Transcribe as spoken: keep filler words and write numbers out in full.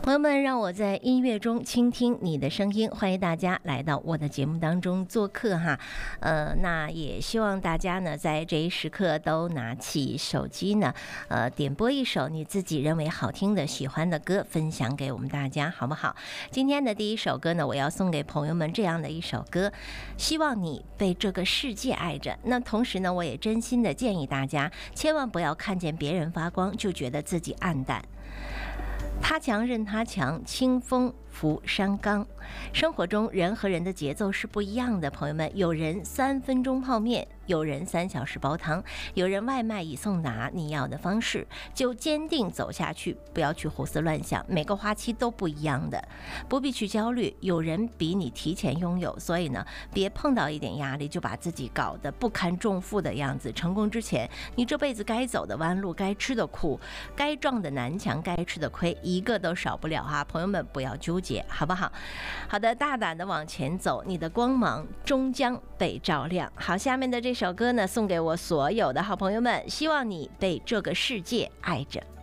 朋友们，让我在音乐中倾听你的声音，欢迎大家来到我的节目当中做客哈。呃，那也希望大家呢，在这一时刻都拿起手机呢，呃，点播一首你自己认为好听的、喜欢的歌，分享给我们大家，好不好？今天的第一首歌呢，我要送给朋友们这样的一首歌，希望你被这个世界爱着。那同时呢，我也真心的建议大家，千万不要看见别人发光就觉得自己暗淡。他强任他强，清风拂山岗。生活中人和人的节奏是不一样的，朋友们，有人三分钟泡面，有人三小时煲汤，有人外卖已送达，你要的方式就坚定走下去，不要去胡思乱想，每个花期都不一样的，不必去焦虑，有人比你提前拥有，所以呢，别碰到一点压力就把自己搞得不堪重负的样子。成功之前，你这辈子该走的弯路，该吃的苦，该撞的南墙，该吃的亏，一个都少不了哈。朋友们，不要纠结，好不好？好的，大胆的往前走，你的光芒终将被照亮。好，下面的这首歌呢，送给我所有的好朋友们，希望你被这个世界爱着。